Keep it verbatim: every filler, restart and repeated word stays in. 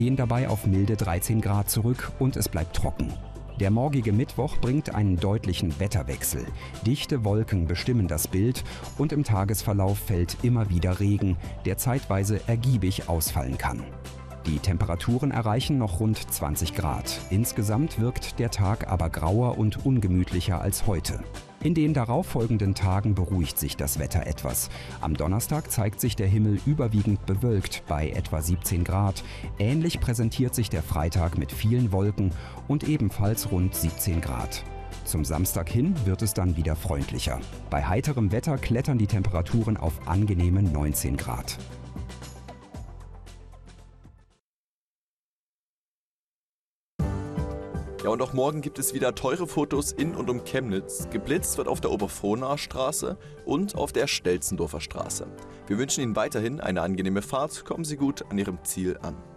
gehen dabei auf milde dreizehn Grad zurück und es bleibt trocken. Der morgige Mittwoch bringt einen deutlichen Wetterwechsel. Dichte Wolken bestimmen das Bild und im Tagesverlauf fällt immer wieder Regen, der zeitweise ergiebig ausfallen kann. Die Temperaturen erreichen noch rund zwanzig Grad. Insgesamt wirkt der Tag aber grauer und ungemütlicher als heute. In den darauffolgenden Tagen beruhigt sich das Wetter etwas. Am Donnerstag zeigt sich der Himmel überwiegend bewölkt bei etwa siebzehn Grad. Ähnlich präsentiert sich der Freitag mit vielen Wolken und ebenfalls rund siebzehn Grad. Zum Samstag hin wird es dann wieder freundlicher. Bei heiterem Wetter klettern die Temperaturen auf angenehme neunzehn Grad. Ja, und auch morgen gibt es wieder teure Fotos in und um Chemnitz. Geblitzt wird auf der Oberfrohnaer Straße und auf der Stelzendorfer Straße. Wir wünschen Ihnen weiterhin eine angenehme Fahrt. Kommen Sie gut an Ihrem Ziel an.